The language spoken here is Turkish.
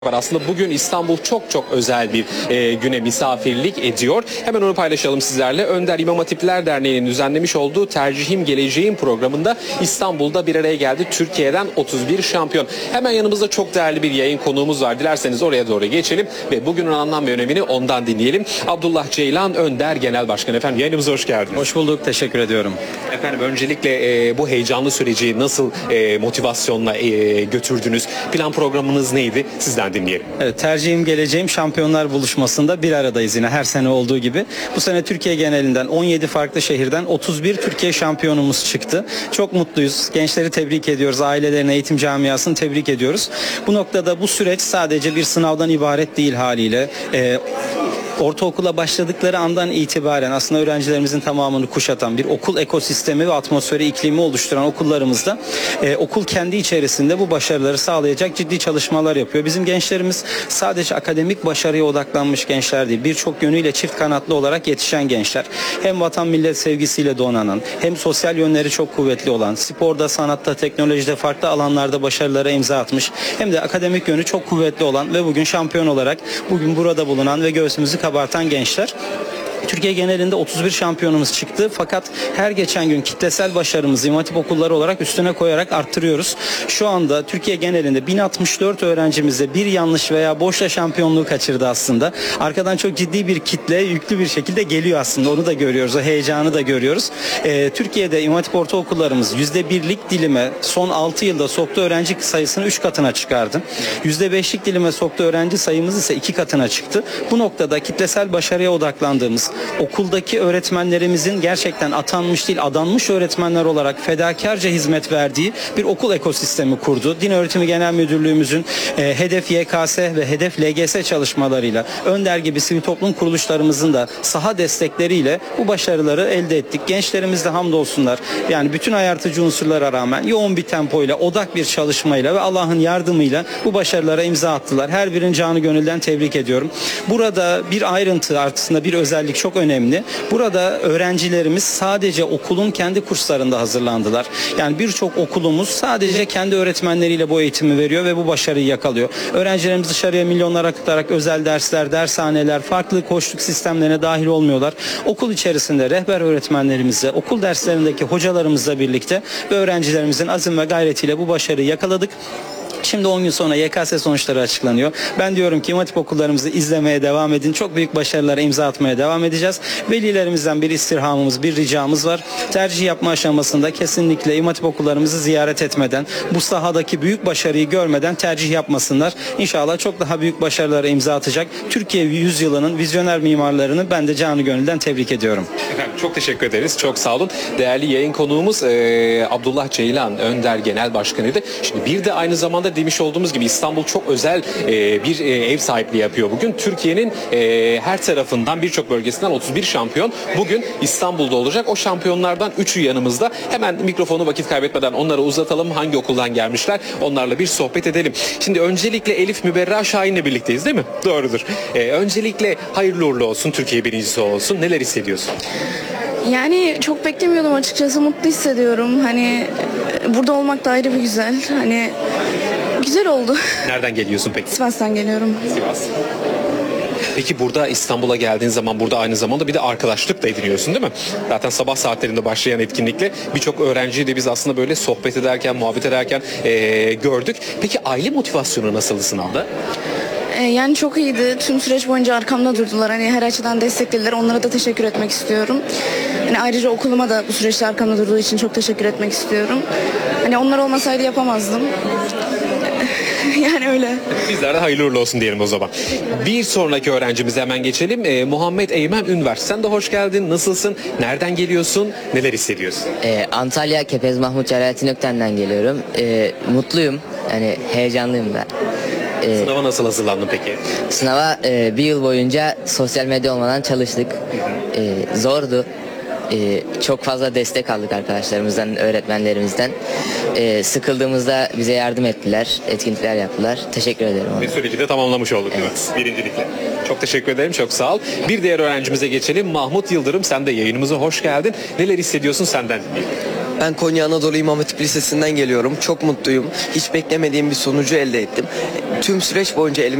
var. Aslında bugün İstanbul çok özel bir güne misafirlik ediyor. Hemen onu paylaşalım sizlerle. Önder İmam Hatipler Derneği'nin düzenlemiş olduğu Tercihim Geleceğim programında İstanbul'da bir araya geldi. Türkiye'den 31 şampiyon. Hemen yanımızda çok değerli bir yayın konuğumuz var. Dilerseniz oraya doğru geçelim ve bugünün anlam ve önemini ondan dinleyelim. Abdullah Ceylan Önder Genel Başkan. Efendim yayınımıza hoş geldiniz. Hoş bulduk. Teşekkür ediyorum. Efendim öncelikle bu heyecanlı süreci nasıl motivasyonla götürdünüz? Plan programınız neydi? Sizden dinleyelim. Evet, Tercihim Geleceğim Şampiyonlar Buluşması'nda bir aradayız yine her sene olduğu gibi. Bu sene Türkiye genelinden 17 farklı şehirden 31 Türkiye şampiyonumuz çıktı. Çok mutluyuz. Gençleri tebrik ediyoruz. Ailelerini, eğitim camiasını tebrik ediyoruz. Bu noktada bu süreç sadece bir sınavdan ibaret değil haliyle. Ortaokula başladıkları andan itibaren aslında öğrencilerimizin tamamını kuşatan bir okul ekosistemi ve atmosferi, iklimi oluşturan okullarımızda okul kendi içerisinde bu başarıları sağlayacak ciddi çalışmalar yapıyor. Bizim gençlerimiz sadece akademik başarıya odaklanmış gençler değil, birçok yönüyle çift kanatlı olarak yetişen gençler. Hem vatan millet sevgisiyle donanan, hem sosyal yönleri çok kuvvetli olan, sporda, sanatta, teknolojide farklı alanlarda başarılara imza atmış, hem de akademik yönü çok kuvvetli olan ve bugün şampiyon olarak bugün burada bulunan ve göğsümüzü kabartan gençler. Türkiye genelinde 31 şampiyonumuz çıktı fakat her geçen gün kitlesel başarımızı İmam Hatip okulları olarak üstüne koyarak arttırıyoruz. Şu anda Türkiye genelinde 1064 öğrencimizde bir yanlış veya boşla şampiyonluğu kaçırdı aslında. Arkadan çok ciddi bir kitle yüklü bir şekilde geliyor aslında, onu da görüyoruz, o heyecanı da görüyoruz. Türkiye'de İmam Hatip ortaokullarımız %1'lik dilime son 6 yılda soktuğu öğrenci sayısını 3 katına çıkardı. %5'lik dilime soktuğu öğrenci sayımız ise 2 katına çıktı. Bu noktada kitlesel başarıya odaklandığımız, okuldaki öğretmenlerimizin gerçekten atanmış değil adanmış öğretmenler olarak fedakarca hizmet verdiği bir okul ekosistemi kurdu. Din Öğretimi Genel Müdürlüğümüzün Hedef YKS ve Hedef LGS çalışmalarıyla, Önder gibi sivil toplum kuruluşlarımızın da saha destekleriyle bu başarıları elde ettik. Gençlerimiz de hamdolsunlar. Yani bütün ayartıcı unsurlara rağmen yoğun bir tempoyla, odak bir çalışmayla ve Allah'ın yardımıyla bu başarılara imza attılar. Her birinin canı gönülden tebrik ediyorum. Burada bir ayrıntı aslında bir özellik çok önemli. Burada öğrencilerimiz sadece okulun kendi kurslarında hazırlandılar. Yani birçok okulumuz sadece kendi öğretmenleriyle bu eğitimi veriyor ve bu başarıyı yakalıyor. Öğrencilerimiz dışarıya milyonlar akıtarak özel dersler, dershaneler, farklı koçluk sistemlerine dahil olmuyorlar. Okul içerisinde rehber öğretmenlerimizle, okul derslerindeki hocalarımızla birlikte ve öğrencilerimizin azim ve gayretiyle bu başarıyı yakaladık. Şimdi 10 gün sonra YKS sonuçları açıklanıyor. Ben diyorum ki İmam Hatip okullarımızı izlemeye devam edin. Çok büyük başarılara imza atmaya devam edeceğiz. Velilerimizden bir istirhamımız, bir ricamız var. Tercih yapma aşamasında kesinlikle İmam Hatip okullarımızı ziyaret etmeden, bu sahadaki büyük başarıyı görmeden tercih yapmasınlar. İnşallah çok daha büyük başarılara imza atacak Türkiye yüzyılının vizyoner mimarlarını ben de canı gönülden tebrik ediyorum. Efendim çok teşekkür ederiz. Çok sağ olun. Değerli yayın konuğumuz Abdullah Ceylan Önder Genel Başkanı'ydı. Şimdi bir de aynı zamanda demiş olduğumuz gibi İstanbul çok özel bir ev sahipliği yapıyor bugün. Türkiye'nin her tarafından birçok bölgesinden 31 şampiyon bugün İstanbul'da olacak. O şampiyonlardan 3'ü yanımızda. Hemen mikrofonu vakit kaybetmeden onlara uzatalım. Hangi okuldan gelmişler? Onlarla bir sohbet edelim. Şimdi öncelikle Elif Müberra Şahin'le birlikteyiz değil mi? Doğrudur. Öncelikle hayırlı uğurlu olsun. Türkiye birincisi olsun. Neler hissediyorsun? Yani çok beklemiyordum açıkçası, mutlu hissediyorum. Hani burada olmak da ayrı bir güzel. Hani güzel oldu. Nereden geliyorsun peki? Sivas'tan geliyorum. Sivas. Peki burada İstanbul'a geldiğin zaman burada aynı zamanda bir de arkadaşlık da ediniyorsun değil mi? Zaten sabah saatlerinde başlayan etkinlikle birçok öğrenciyi de biz aslında böyle sohbet ederken, muhabbet ederken gördük. Peki aile motivasyonu nasıldı sınavda? Yani çok iyiydi. Tüm süreç boyunca arkamda durdular. Hani her açıdan desteklediler. Onlara da teşekkür etmek istiyorum. Hani ayrıca okuluma da bu süreçte arkamda durduğu için çok teşekkür etmek istiyorum. Hani onlar olmasaydı yapamazdım. Yani öyle. Bizler de hayırlı uğurlu olsun diyelim o zaman. Bir sonraki öğrencimize hemen geçelim. Muhammed Eymen Ünver. Sen de hoş geldin. Nasılsın? Nereden geliyorsun? Neler hissediyorsun? Antalya Kepez Mahmut Celalettin Ökten'den geliyorum. Mutluyum. Yani heyecanlıyım da. Sınava nasıl hazırlandın peki? Sınava bir yıl boyunca sosyal medya olmadan çalıştık. Zordu. Çok fazla destek aldık arkadaşlarımızdan, öğretmenlerimizden. Sıkıldığımızda bize yardım ettiler, etkinlikler yaptılar. Teşekkür ederim. Bir süreci de tamamlamış olduk. Evet. Birincilikle. Çok teşekkür ederim, çok sağ ol. Bir diğer öğrencimize geçelim. Mahmut Yıldırım, sen de yayınımıza hoş geldin. Neler hissediyorsun senden? Ben Konya Anadolu İmam Hatip Lisesi'nden geliyorum. Çok mutluyum. Hiç beklemediğim bir sonucu elde ettim. tüm süreç boyunca